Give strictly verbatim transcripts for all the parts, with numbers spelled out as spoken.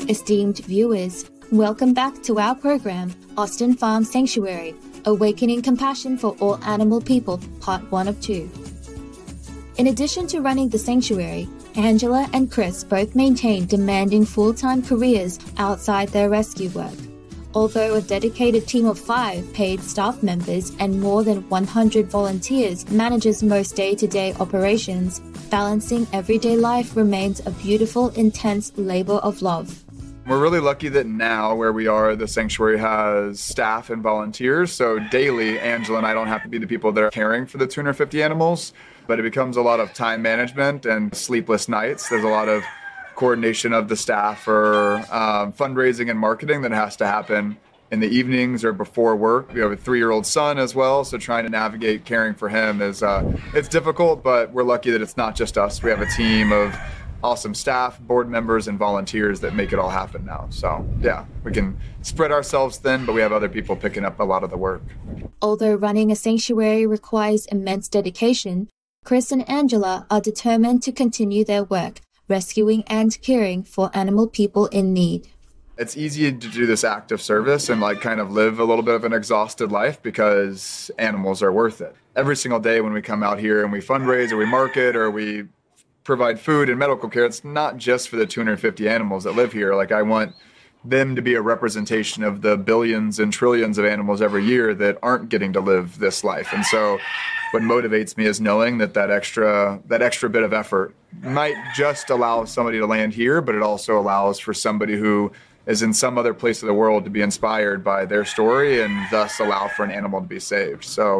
Esteemed viewers, welcome back to our program, Austin Farm Sanctuary, Awakening Compassion for All Animal People, Part one of two. In addition to running the sanctuary, Angela and Chris both maintain demanding full-time careers outside their rescue work. Although a dedicated team of five paid staff members and more than one hundred volunteers manages most day-to-day operations, balancing everyday life remains a beautiful, intense labor of love. We're really lucky that now where we are, the sanctuary has staff and volunteers. So daily, Angela and I don't have to be the people that are caring for the two hundred fifty animals, but it becomes a lot of time management and sleepless nights. There's a lot of coordination of the staff for um, fundraising and marketing that has to happen in the evenings or before work. We have a three-year-old son as well, so trying to navigate caring for him is uh, it's difficult, but we're lucky that it's not just us. We have a team of awesome staff, board members, and volunteers that make it all happen now. So yeah, we can spread ourselves thin, but we have other people picking up a lot of the work. Although running a sanctuary requires immense dedication, Chris and Angela are determined to continue their work, rescuing and caring for animal people in need. It's easy to do this act of service and like kind of live a little bit of an exhausted life because animals are worth it. Every single day when we come out here and we fundraise or we market or we provide food and medical care, it's not just for the two hundred fifty animals that live here. Like I want them to be a representation of the billions and trillions of animals every year that aren't getting to live this life. And so what motivates me is knowing that that extra that extra bit of effort might just allow somebody to land here, but it also allows for somebody who is in some other place of the world to be inspired by their story and thus allow for an animal to be saved. So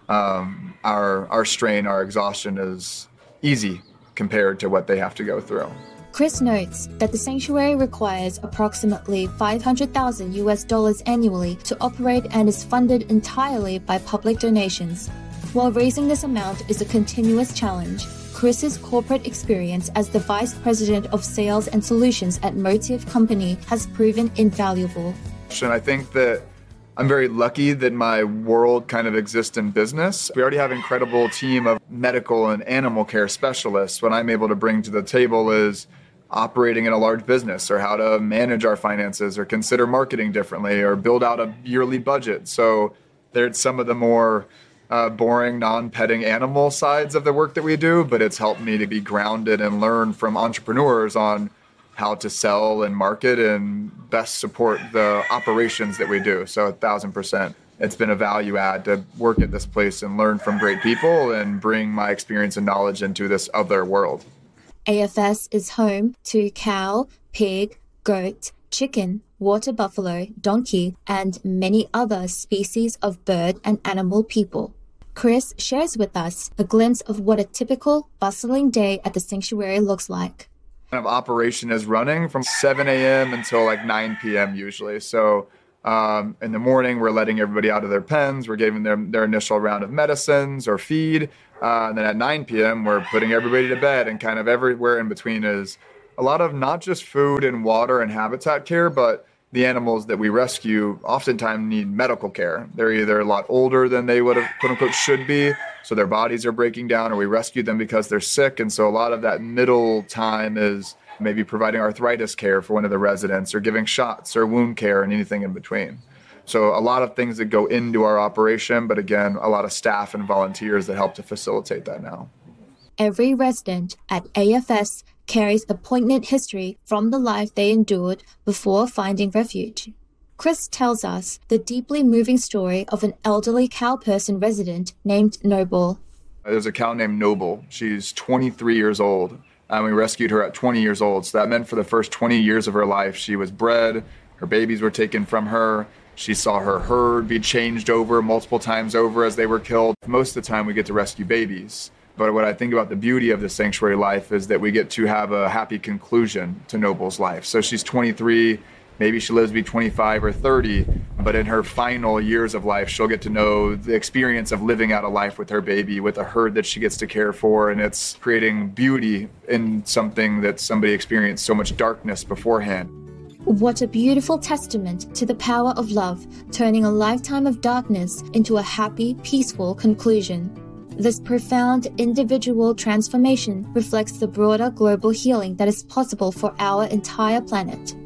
um, our our strain, our exhaustion is easy compared to what they have to go through. Chris notes that the sanctuary requires approximately five hundred thousand U S dollars annually to operate and is funded entirely by public donations. While raising this amount is a continuous challenge, Chris's corporate experience as the Vice President of Sales and Solutions at Motive Company has proven invaluable. And I think that I'm very lucky that my world kind of exists in business. We already have an incredible team of medical and animal care specialists. What I'm able to bring to the table is operating in a large business or how to manage our finances or consider marketing differently or build out a yearly budget. So there's some of the more uh, boring, non-petting animal sides of the work that we do, but it's helped me to be grounded and learn from entrepreneurs on how to sell and market and best support the operations that we do. So a thousand percent, it's been a value add to work at this place and learn from great people and bring my experience and knowledge into this other world. A F S is home to cow, pig, goat, chicken, water buffalo, donkey, and many other species of bird and animal people. Chris shares with us a glimpse of what a typical, bustling day at the sanctuary looks like. Of operation is running from seven a.m. until like nine p.m. usually. So um, in the morning, we're letting everybody out of their pens. We're giving them their initial round of medicines or feed. Uh, and then at nine p.m., we're putting everybody to bed, and kind of everywhere in between is a lot of not just food and water and habitat care, but the animals that we rescue oftentimes need medical care. They're either a lot older than they would have, quote unquote, should be, so their bodies are breaking down, or we rescue them because they're sick. And so a lot of that middle time is maybe providing arthritis care for one of the residents or giving shots or wound care and anything in between. So a lot of things that go into our operation, but again, a lot of staff and volunteers that help to facilitate that now. Every resident at A F S carries a poignant history from the life they endured before finding refuge. Chris tells us the deeply moving story of an elderly cow person resident named Noble. There's a cow named Noble. She's twenty-three years old, and we rescued her at twenty years old. So that meant for the first twenty years of her life, she was bred, her babies were taken from her. She saw her herd be changed over multiple times over as they were killed. Most of the time we get to rescue babies. But what I think about the beauty of the sanctuary life is that we get to have a happy conclusion to Noble's life. So she's twenty-three, maybe she lives to be twenty-five or thirty, but in her final years of life, she'll get to know the experience of living out a life with her baby, with a herd that she gets to care for, and it's creating beauty in something that somebody experienced so much darkness beforehand. What a beautiful testament to the power of love, turning a lifetime of darkness into a happy, peaceful conclusion. This profound individual transformation reflects the broader global healing that is possible for our entire planet.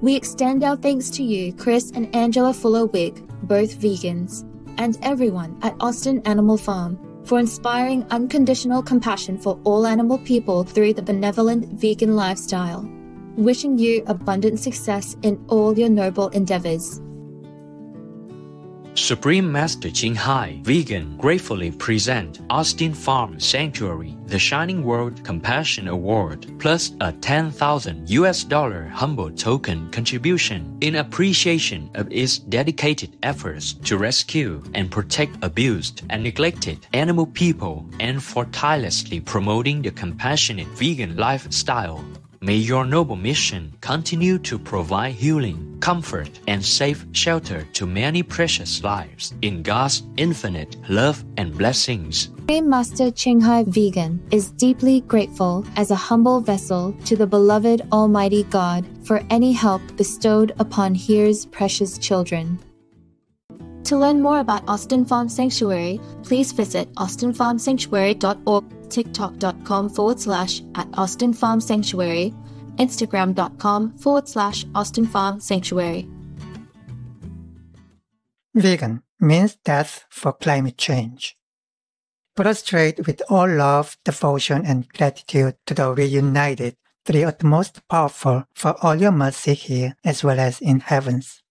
We extend our thanks to you, Chris and Angela Fuller-Wig, both vegans, and everyone at Austin Animal Farm for inspiring unconditional compassion for all animal people through the benevolent vegan lifestyle. Wishing you abundant success in all your noble endeavors. Supreme Master Ching Hai Vegan gratefully present Austin Farm Sanctuary the Shining World Compassion Award plus a ten thousand U S dollar humble token contribution in appreciation of its dedicated efforts to rescue and protect abused and neglected animal people and for tirelessly promoting the compassionate vegan lifestyle. May your noble mission continue to provide healing, comfort, and safe shelter to many precious lives in God's infinite love and blessings. Supreme Master Ching Hai Vegan is deeply grateful as a humble vessel to the beloved Almighty God for any help bestowed upon His precious children. To learn more about Austin Farm Sanctuary, please visit austin farm sanctuary dot org, tiktok.com forward slash at Austin Farm Sanctuary, instagram.com forward slash Austin Farm Sanctuary. Vegan means death for climate change. Prostrate with all love, devotion, and gratitude to the reunited three utmost powerful for all your mercy here as well as in heavens.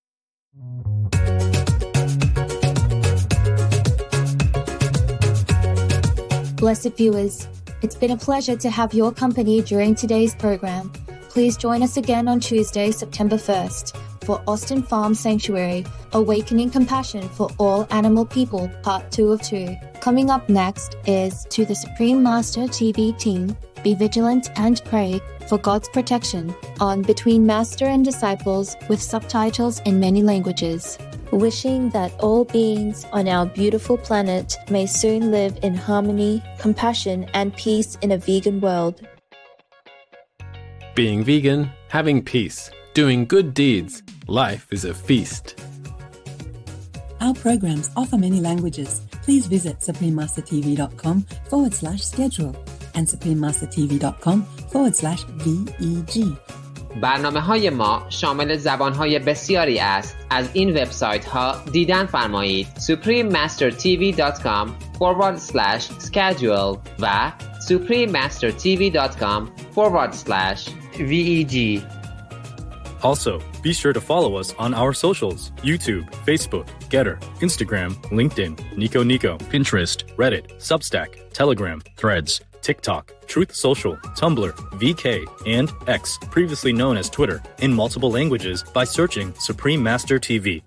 Blessed viewers, it's been a pleasure to have your company during today's program. Please join us again on Tuesday, September first, for Austin Farm Sanctuary, Awakening Compassion for All Animal People, Part two of two. Coming up next is To the Supreme Master T V team, Be Vigilant and Pray for God's Protection on Between Master and Disciples with subtitles in many languages. Wishing that all beings on our beautiful planet may soon live in harmony, compassion, and peace in a vegan world. Being vegan, having peace, doing good deeds, life is a feast. Our programs offer many languages. Please visit suprememastertv.com forward slash schedule and suprememastertv.com forward slash VEG. برنامه های ما شامل زبان های بسیاری است. از این وبسایت ها دیدن فرمایید suprememastertv.com forward slash schedule و suprememastertv.com forward slash VEG. Also, be sure to follow us on our socials: YouTube, Facebook, Getter, Instagram, LinkedIn, Nico Nico, Pinterest, Reddit, Substack, Telegram, Threads, TikTok, Truth Social, Tumblr, V K, and X, previously known as Twitter, in multiple languages by searching Supreme Master T V.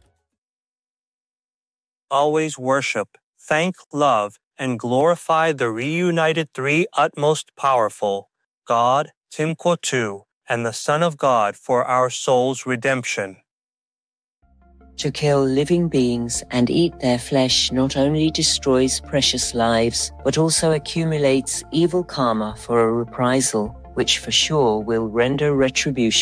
Always worship, thank, love, and glorify the reunited three utmost powerful, God, Timkotu, and the Son of God for our soul's redemption. To kill living beings and eat their flesh not only destroys precious lives, but also accumulates evil karma for a reprisal, which for sure will render retribution